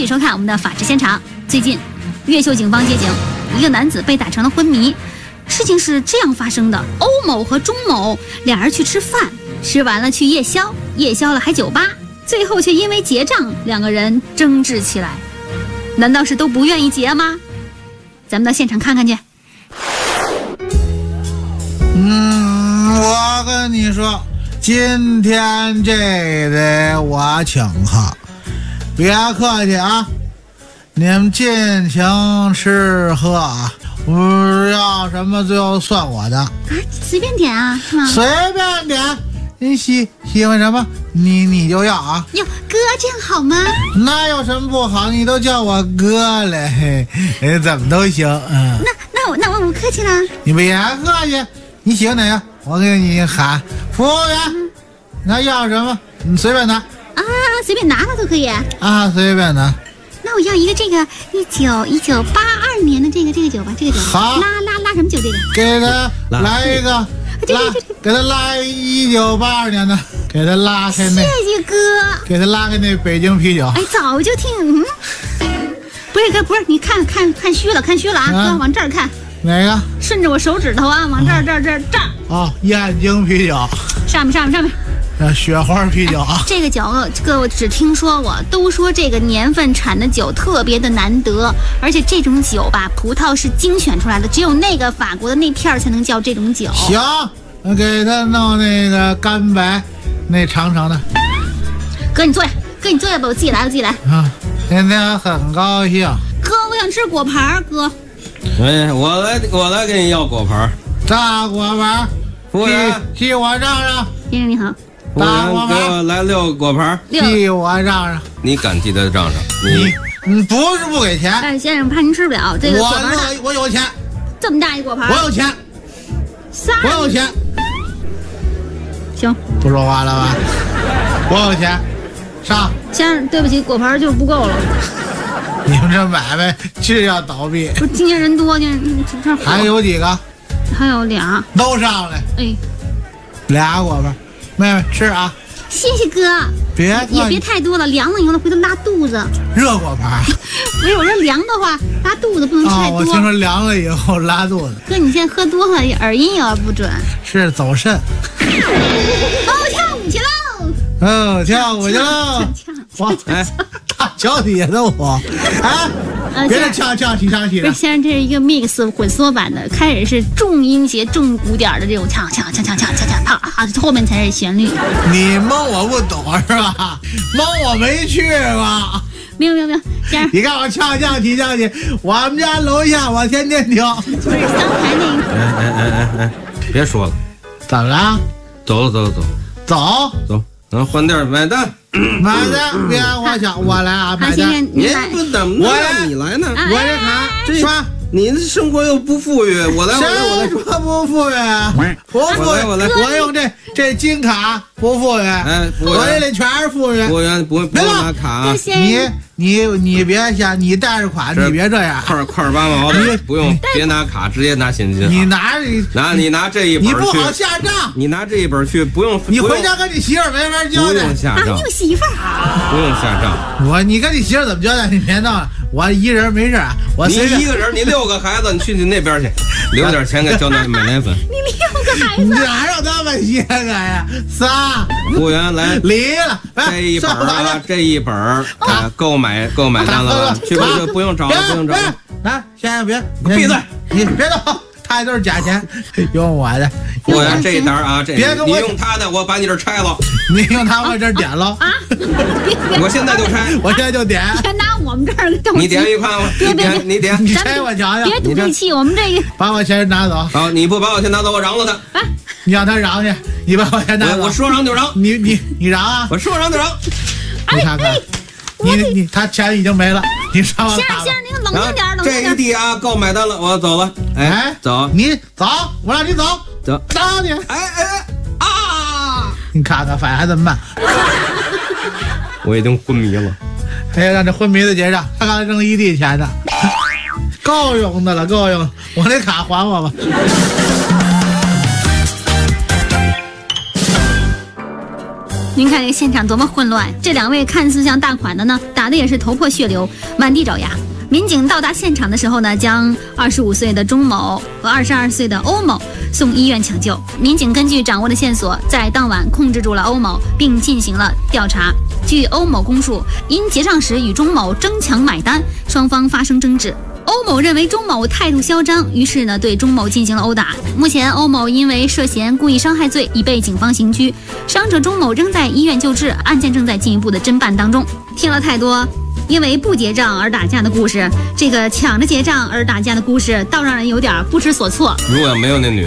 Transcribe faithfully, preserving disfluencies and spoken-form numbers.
续收看我们的法制现场。最近，越秀警方接警，一个男子被打成了昏迷。事情是这样发生的：欧某和钟某俩人去吃饭，吃完了去夜宵，夜宵了还酒吧，最后却因为结账，两个人争执起来。难道是都不愿意结吗？咱们到现场看看去。 嗯，我跟你说，今天这得我请客，别客气啊，你们尽情吃喝啊，不要什么最后算我的啊， 随便点啊，是吗？ 随便点，你喜喜欢什么，你你就要啊。 哟，哥这样好吗？ 那有什么不好？你都叫我哥了，嘿，哎，怎么都行。嗯， 那那我那我不客气了。 你别客气，你喜欢哪个？我给你喊服务员，嗯、那要什么？你随便拿啊，随便拿了都可以啊，随便拿。 那我要一个这个一九一九八二年的这个这个酒吧，这个酒好， 拉拉拉什么酒？这个给他来一个，拉给他拉一九八二年的，给他拉开那， 谢谢哥， 给他拉开那北京啤酒。 哎，早就听，嗯，不是哥，不是，你看看看虚了，看虚了啊，啊哥往这儿看。 哪个？ 顺着我手指头啊，往这儿这儿这儿这儿。 哦，燕京啤酒。 上面上面上面。 呃，雪花啤酒啊。 这个酒，哥我只听说过，都说这个年份产的酒特别的难得，而且这种酒吧，葡萄是精选出来的，只有那个法国的那片儿才能叫这种酒。 行，给他弄那个干白，那长长的。 哥，你坐下，哥你坐下吧，我自己来，我自己来。 啊，今天很高兴。 哥，我想吃果盘，哥。 哎，我来，我来给你要果盘。 大果盘， 服务员， 替我让让。 先生你好。 服务员，给我来六个果盘。 替我让让。 你敢替他让让？ 你你不是不给钱？ 但是先生怕您吃不了这个果盘。 我我有钱。 这么大一果盘。 我有钱。 仨。 我有钱。 行。 不说话了吧？我有钱。上。 先生，对不起，果盘就不够了。 你们这买卖就要倒闭。 不是今天人多，今这还有几个？ 还有俩。 都上来。 哎， 俩果盘，妹妹吃啊。 谢谢哥。 别也别太多了，凉了以后回头拉肚子。 热果盘。 没有，这凉的话拉肚子，不能吃太多。 哦，我听说凉了以后拉肚子。 哥，你现在喝多了，耳音有点不准。 是走肾。 哦，跳舞去喽！ 哦，跳舞去喽！ 我哎，大脚底下的我，哎，别再跳跳起唱起了。 不是，先生，这是一个 mix 混缩版的，开始是重音节、重鼓点的这种唱唱唱唱唱唱唱，啪啊，后面才是旋律。 你蒙我不懂是吧？蒙我没去过。 没有没有没有，先生， 你看我唱唱起唱起，我们家楼下我天天听。 不是刚才那个。 哎哎哎哎哎，别说了。 怎么了？ 走了走了走。 走走。咱换店买单， 买单，别花钱，我来啊，买单。 您不怎么的，你来呢？ 我这卡刷， 你的生活又不富裕，我来，我来，我来。 谁说不富裕？不富裕， 我来， 我用这这金卡不富裕。 哎， 我这里全是富裕。 服务员不不用拿卡啊！ 你你你别想，你带着款，你别这样。 块块八毛的，不用，别拿卡，直接拿现金。 你拿拿你拿这一本去， 你不好下账。 你拿这一本去，不用。 你回家跟你媳妇没法交代。 不用下账。 你有媳妇儿？ 不用下账。 我你跟你媳妇怎么交代？你别闹了，我一人没事。我你一个人，你六个孩子，你去你那边去，留点钱给交奶买奶粉。 你六个孩子？ 哪有那么些个呀？仨。 服务员来， 离了。 这一本啊，这一本啊，购买购买单了吧？去不去？不用找了，不用找了。 啊，先生别闭嘴， 你别动，他都是假钱，用我的。 服务员这一单啊，这别跟我你用他的，我把你这拆了。 你用他我这点了啊！ 我现在就拆， 我现在就点。 别拿我们这儿的。 你点一看吗？ 别别别， 你点， 你拆我瞧瞧。 别赌这气，我们这个把我钱拿走。 好，你不把我钱拿走，我饶了他。 你让他饶去，你把我钱拿走。 我说饶就饶， 你你你饶啊！ 我说饶就饶。 你看看，你你他钱已经没了，你上我先生先生，您冷静点，冷静点。 这一地啊，购买单了，我走了。哎，走， 你走，我让你走， 走， 走你。 哎哎啊！ 你看看，反应还这么慢。 我已经昏迷了。 哎呀，让这昏迷的结账，他刚才扔一地钱呢，够用的了，够用。我那卡还我吧。 您看这个现场多么混乱，这两位看似像大款的呢，打的也是头破血流，满地找牙。民警到达现场的时候呢，将二十五岁的钟某和二十二岁的欧某送医院抢救。民警根据掌握的线索，在当晚控制住了欧某，并进行了调查。据欧某供述，因结账时与钟某争抢买单，双方发生争执。欧某认为钟某态度嚣张，于是呢对钟某进行了殴打。目前欧某因为涉嫌故意伤害罪已被警方刑拘，伤者钟某仍在医院救治，案件正在进一步的侦办当中。听了太多因为不结账而打架的故事，这个抢着结账而打架的故事倒让人有点不知所措。 如果没有那女